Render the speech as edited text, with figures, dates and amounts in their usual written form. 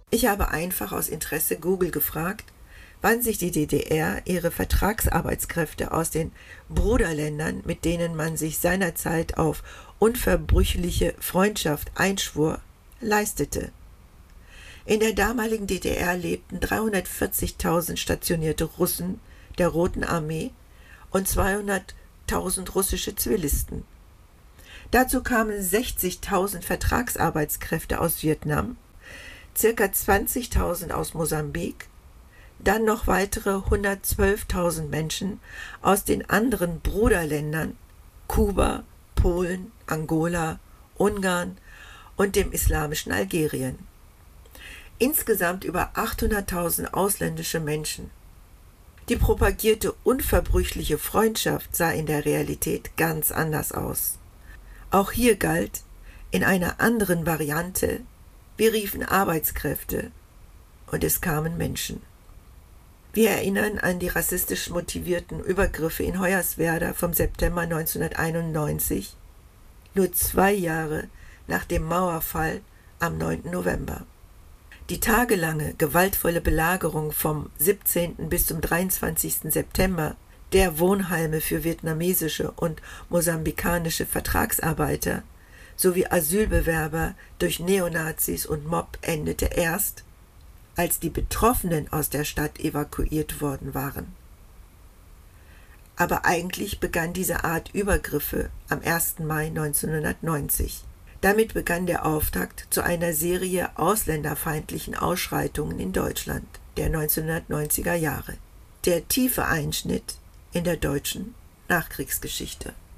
Ich habe einfach aus Interesse Google gefragt, wann sich die DDR ihre Vertragsarbeitskräfte aus den Bruderländern, mit denen man sich seinerzeit auf unverbrüchliche Freundschaft einschwor, leistete. In der damaligen DDR lebten 340.000 stationierte Russen der Roten Armee und 200.000 russische Zivilisten. Dazu kamen 60.000 Vertragsarbeitskräfte aus Vietnam, ca. 20.000 aus Mosambik, dann noch weitere 112.000 Menschen aus den anderen Bruderländern Kuba, Polen, Angola, Ungarn und dem islamischen Algerien. Insgesamt über 800.000 ausländische Menschen. Die propagierte unverbrüchliche Freundschaft sah in der Realität ganz anders aus. Auch hier galt, in einer anderen Variante, wir riefen Arbeitskräfte und es kamen Menschen. Wir erinnern an die rassistisch motivierten Übergriffe in Hoyerswerda vom September 1991, nur 2 Jahre nach dem Mauerfall am 9. November. Die tagelange gewaltvolle Belagerung vom 17. bis zum 23. September der Wohnheime für vietnamesische und mosambikanische Vertragsarbeiter sowie Asylbewerber durch Neonazis und Mob endete erst, als die Betroffenen aus der Stadt evakuiert worden waren. Aber eigentlich begann diese Art Übergriffe am 1. Mai 1990. Damit begann der Auftakt zu einer Serie ausländerfeindlichen Ausschreitungen in Deutschland der 1990er Jahre. Der tiefe Einschnitt in der deutschen Nachkriegsgeschichte.